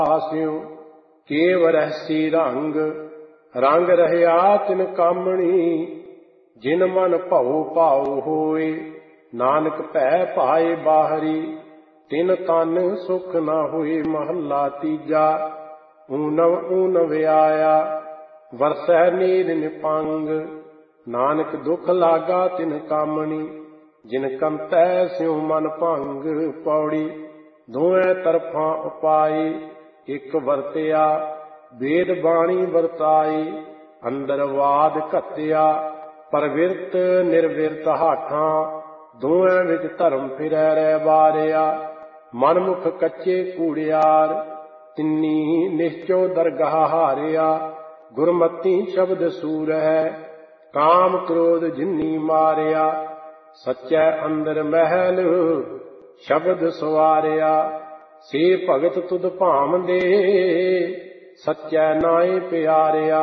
ਆਸਿਓ cave ਰਹਿਸੀ ਰੰਗ ਰੰਗ ਰਹਿਆ ਤਿਨ ਕਾਮਣੀ ਜਿਨ ਮਨ ਭਉ ਭਾਉ ਹੋਏ ਨਾਨਕ ਭੈ ਭਾਏ ਬਾਹਰੀ ਤਿਨ ਤਨ ਸੁਖ ਨ ਹੋਏ। ਮਹੱਲਾ ਤੀਜਾ। ਊਨਵ ਊਨਵ ਆਇਆ ਵਰਸੈ ਨੀਰ ਨਿਪੰਗ ਨਾਨਕ ਦੁਖ ਲਾਗਾ ਤਿਨ ਕਾਮਣੀ ਜਿਨ ਕੰਤੈ ਸਿਉ ਮਨ ਭੰਗ। ਪੌੜੀ। ਦੋਵੇਂ ਤਰਫਾਂ ਉਪਾਈ ਇਕ ਵਰਤਿਆ ਵੇਦ ਬਾਣੀ ਵਰਤਾਈ ਅੰਦਰ ਵਾਦ ਘੱਤਿਆ ਪਰਵਿਰਤ ਨਿਰਵਿਰਤ ਹਾਠਾਂ ਦੋਵੇਂ ਵਿੱਚ ਧਰਮ ਫਿਰੈ ਰਹਿ ਬਾਰਿਆ। ਮਨਮੁਖ ਕੱਚੇ ਕੂੜਿਆਰ ਤਿੰਨੀ ਨਿਸ਼ਚੋ ਦਰਗਾਹ ਹਾਰਿਆ। ਗੁਰਮਤੀ ਸ਼ਬਦ ਸੂਰ ਹੈ ਕਾਮ ਕ੍ਰੋਧ ਜਿਨੀ ਮਾਰਿਆ। ਸੱਚੈ ਅੰਦਰ ਮਹਿਲ ਸ਼ਬਦ ਸਵਾਰਿਆ ਸੇ ਭਗਤ ਤੁਧ ਭਾਮਦੇ ਸੱਚੈ ਨਾਏ ਪਿਆਰਿਆ।